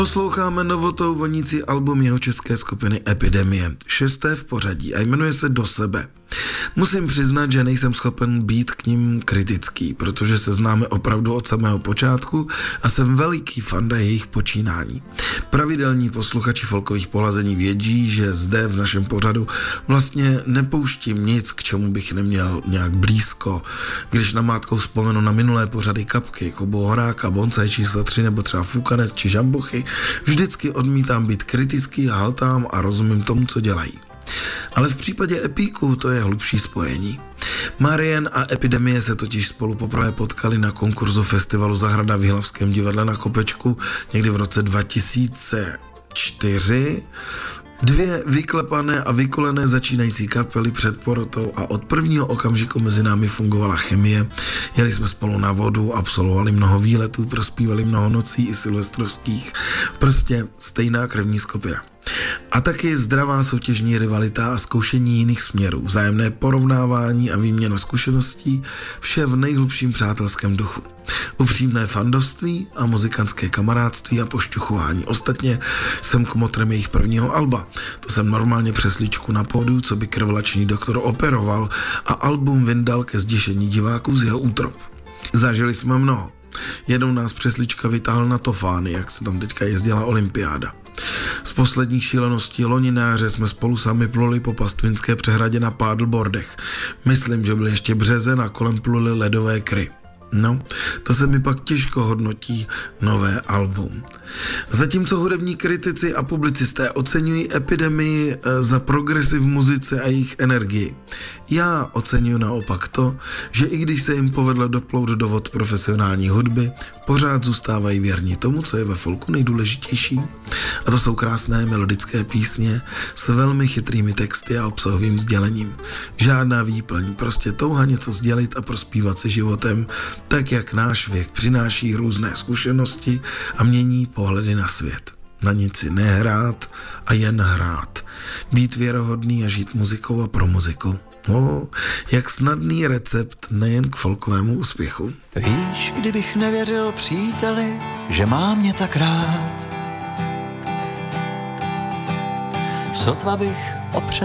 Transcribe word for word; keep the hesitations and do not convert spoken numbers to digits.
Posloucháme novotou vonící album jeho české skupiny Epidemie, šesté v pořadí a jmenuje se Do sebe. Musím přiznat, že nejsem schopen být k ním kritický, protože se známe opravdu od samého počátku a jsem veliký fanda jejich počínání. Pravidelní posluchači folkových polazení vědí, že zde v našem pořadu vlastně nepouštím nic, k čemu bych neměl nějak blízko. Když namátkou vzpomenu na minulé pořady Kapky, Kubu Horáka, Bonsai číslo tři nebo třeba Fukanec či Žambuchy, vždycky odmítám být kritický, haltám a rozumím tomu, co dělají. Ale v případě Epíků to je hlubší spojení. Marian a Epidemie se totiž spolu poprvé potkali na konkurzu festivalu Zahrada v Jihlavském divadle na Kopečku někdy v roce dva tisíce čtyři. Dvě vyklepané a vykolené začínající kapely před porotou a od prvního okamžiku mezi námi fungovala chemie. Jeli jsme spolu na vodu, absolvovali mnoho výletů, prospívali mnoho nocí i silvestrovských. Prostě stejná krevní skupina. A taky zdravá soutěžní rivalita a zkoušení jiných směrů, vzájemné porovnávání a výměna zkušeností, vše v nejhlubším přátelském duchu. Upřímné fandovství a muzikantské kamarádství a pošťuchování. Ostatně jsem kmotrem jejich prvního alba. To jsem normálně přesličku na pódu, co by krvelačný doktor operoval a album vyndal ke zděšení diváků z jeho útrop. Zažili jsme mnoho. Jednou nás přeslička vytáhl na Tofány, jak se tam teďka jezdila olympiáda. Z posledních šíleností loni na jaře jsme spolu sami pluli po Pastvinské přehradě na paddleboardech. Myslím, že byl ještě březen a kolem pluli ledové kry. No, to se mi pak těžko hodnotí nové album. Zatímco hudební kritici a publicisté oceňují Epidemii za progresiv v muzice a jejich energii. Já oceňuji naopak to, že i když se jim povedlo doplout do vod profesionální hudby, pořád zůstávají věrni tomu, co je ve folku nejdůležitější. A to jsou krásné melodické písně s velmi chytrými texty a obsahovým sdělením. Žádná výplň, prostě touha něco sdělit a prospívat se životem, tak jak náš věk přináší různé zkušenosti a mění pohledy na svět. Na nic si nehrát a jen hrát. Být věrohodný a žít muzikou a pro muziku. Oh, jak snadný recept nejen k folkovému úspěchu. Víš, kdybych nevěřil příteli, že má mě tak rád, sotva bych opřel